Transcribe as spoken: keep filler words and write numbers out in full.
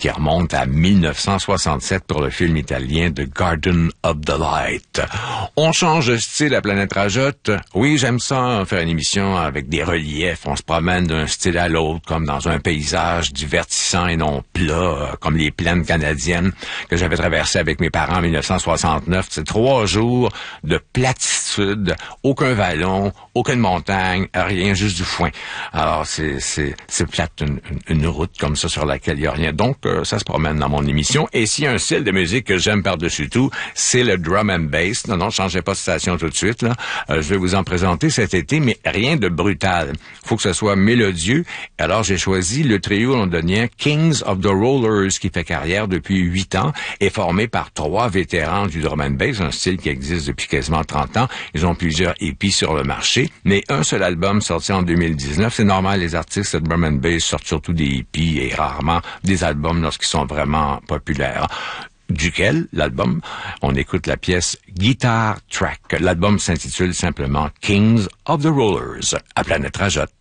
qui remonte à mille neuf cent soixante-sept pour le film italien The Garden of the Light. On change de style à Planète Rajotte. Oui, j'aime ça, faire une émission avec des reliefs. On se promène d'un style à l'autre, comme dans un paysage divertissant et non plat, comme les plaines canadiennes que j'avais traversées avec mes parents en mille neuf cent soixante-neuf. C'est trois jours de platitude, aucun vallon, aucune montagne, rien, juste du foin. Alors, c'est, c'est, c'est plate, une, une route comme ça sur laquelle il n'y a rien. Donc, euh, ça se promène dans mon émission. Et s'il y a un style de musique que j'aime par-dessus tout, c'est le drum and bass. Non, non, changez pas de station tout de suite, là. Euh, je vais vous en présenter cet été, mais rien de brutal. Faut que ce soit mélodieux. Alors, j'ai choisi le trio londonien Kings of the Rollers, qui fait carrière depuis huit ans, et formé par trois vétérans du drum and bass, un style qui existe depuis quasiment trente ans. Ils ont plusieurs E P sur le marché, mais un seul album sorti en deux mille dix-neuf. C'est normal, les artistes de drum and bass sortent surtout des E P et rarement des albums lorsqu'ils sont vraiment populaires. Duquel, l'album, on écoute la pièce Guitar Track. L'album s'intitule simplement Kings of the Rollers, à Planète Rajotte.